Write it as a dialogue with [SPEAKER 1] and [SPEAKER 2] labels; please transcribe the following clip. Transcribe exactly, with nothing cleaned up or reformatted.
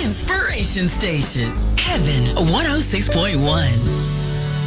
[SPEAKER 1] Inspiration Station. Heaven one oh six point one.